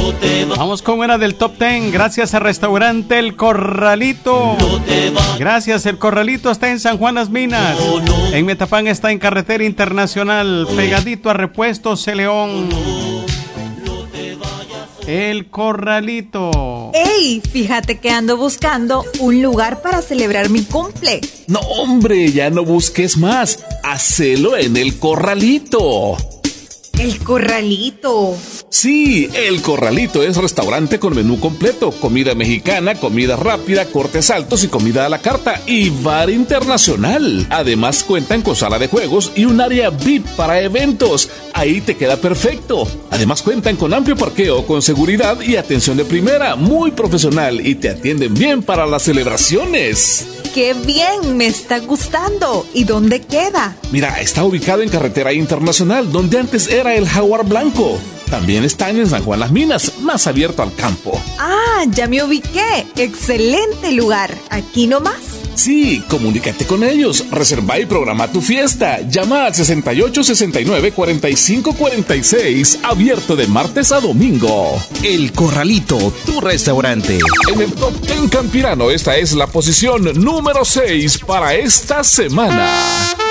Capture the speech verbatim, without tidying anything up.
Vamos con una del top ten, gracias al restaurante El Corralito. Gracias, El Corralito está en San Juan Las Minas. En Metapán está en Carretera Internacional, pegadito a Repuestos de León. El Corralito. ¡Ey! Fíjate que ando buscando un lugar para celebrar mi cumple. No, hombre, ya no busques más. Hacelo en El Corralito. El Corralito. Sí, El Corralito es restaurante con menú completo, comida mexicana, comida rápida, cortes altos y comida a la carta y bar internacional. Además cuentan con sala de juegos y un área V I P para eventos. Ahí te queda perfecto. Además cuentan con amplio parqueo, con seguridad y atención de primera, muy profesional, y te atienden bien para las celebraciones. ¡Qué bien! Me está gustando. ¿Y dónde queda? Mira, está ubicado en Carretera Internacional, donde antes era el Jaguar Blanco. También están en San Juan Las Minas, más abierto al campo. Ah, ya me ubiqué. Excelente lugar. Aquí nomás. Sí, comunícate con ellos, reserva y programa tu fiesta. Llama al sesenta y ocho, sesenta y nueve, cuarenta y cinco, cuarenta y seis, abierto de martes a domingo. El Corralito, tu restaurante. En el Top ten Campirano, esta es la posición número seis para esta semana.